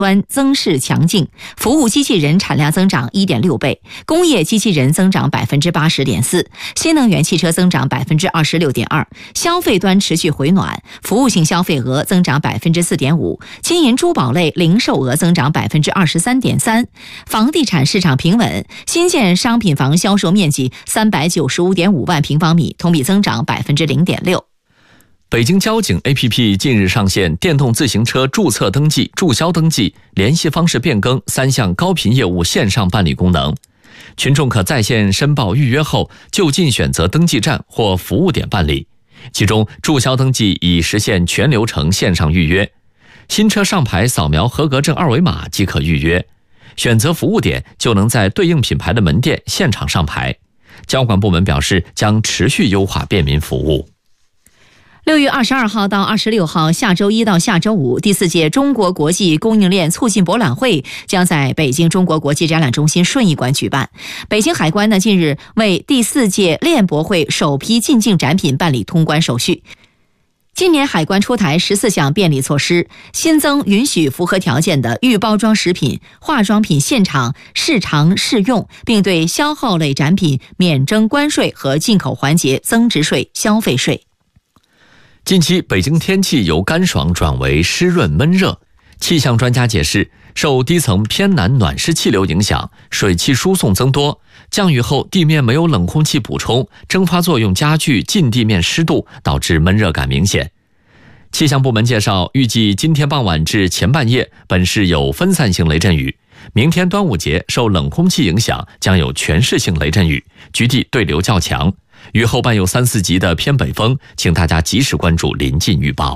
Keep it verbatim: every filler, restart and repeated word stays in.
端增势强劲，服务机器人产量增长 一点六倍，工业机器人增长 百分之八十点四， 新能源汽车增长 百分之二十六点二， 消费端持续回暖，服务性消费额增长 百分之四点五， 金银珠宝类零售额增长 百分之二十三点三， 房地产市场平稳，新建商品房销售面积 三百九十五点五万平方米，同比增长 百分之零点六。 北京交警 A P P 近日上线电动自行车注册登记、注销登记、联系方式变更三项高频业务线上办理功能，群众可在线申报预约后，就近选择登记站或服务点办理。其中，注销登记已实现全流程线上预约，新车上牌扫描合格证二维码即可预约，选择服务点就能在对应品牌的门店现场上牌。交管部门表示，将持续优化便民服务。 六月二十二号到二十六号，下周一到下周五，第四届中国国际供应链促进博览会将在北京中国国际展览中心顺义馆举办。北京海关呢，近日为第四届链博会首批进境展品办理通关手续。今年海关出台十四项便利措施，新增允许符合条件的预包装食品、化妆品现场试尝试用，并对消耗类展品免征关税和进口环节增值税、消费税。 近期北京天气由干爽转为湿润闷热，气象专家解释，受低层偏南暖湿气流影响，水汽输送增多，降雨后地面没有冷空气补充，蒸发作用加剧近地面湿度，导致闷热感明显。气象部门介绍，预计今天傍晚至前半夜本市有分散性雷阵雨，明天端午节受冷空气影响，将有全市性雷阵雨，局地对流较强，雨后伴有三四级的偏北风，请大家及时关注临近预报。